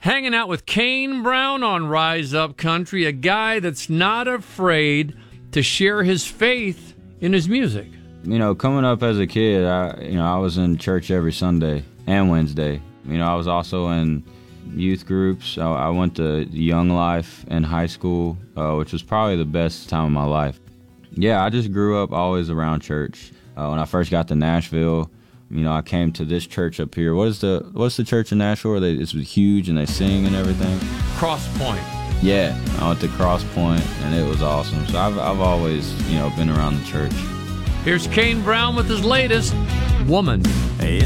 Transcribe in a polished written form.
Hanging out with Kane Brown on Rise Up Country, a guy that's not afraid to share his faith in his music. You know, coming up as a kid, I was in church every Sunday and Wednesday. You know, I was also in youth groups. I went to Young Life in high school, which was probably the best time of my life. Yeah, I just grew up always around church. When I first got to Nashville, you know, I came to this church up here. What's the church in Nashville where it's huge and they sing and everything? Cross Point. Yeah, I went to Cross Point and it was awesome. So I've always, been around the church. Here's Kane Brown with his latest, Woman.